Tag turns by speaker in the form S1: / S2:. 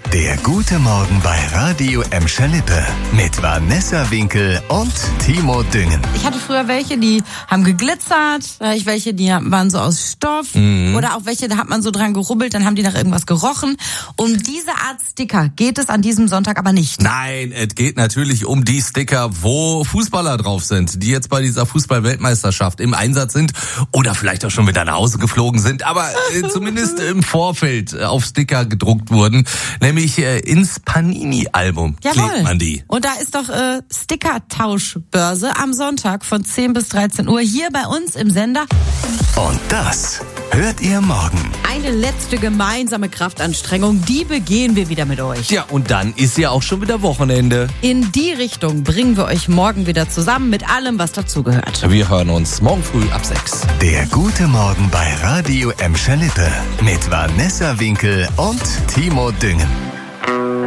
S1: Der gute Morgen bei Radio Emscher-Lippe mit Vanessa Winkel und Timo Düngen.
S2: Ich hatte früher welche, die haben geglitzert, da hatte ich welche, die waren so aus Stoff oder auch welche, da hat man so dran gerubbelt, dann haben die nach irgendwas gerochen. Um diese Art Sticker geht es an diesem Sonntag aber nicht.
S3: Nein, es geht natürlich um die Sticker, wo Fußballer drauf sind, die jetzt bei dieser Fußball-Weltmeisterschaft im Einsatz sind oder vielleicht auch schon wieder nach Hause geflogen sind, aber zumindest im Vorfeld auf Sticker gedruckt wurden, nämlich ins Panini-Album klebt man die.
S2: Und da ist doch Sticker-Tauschbörse am Sonntag von 10 bis 13 Uhr hier bei uns im Sender.
S1: Und das hört ihr morgen.
S2: Eine letzte gemeinsame Kraftanstrengung, die begehen wir wieder mit euch.
S3: Ja, und dann ist ja auch schon wieder Wochenende.
S2: In die Richtung bringen wir euch morgen wieder zusammen mit allem, was dazugehört.
S3: Wir hören uns morgen früh ab 6.
S1: Der gute Morgen bei Radio Emscher-Lippe mit Vanessa Winkel und Timo Düngen.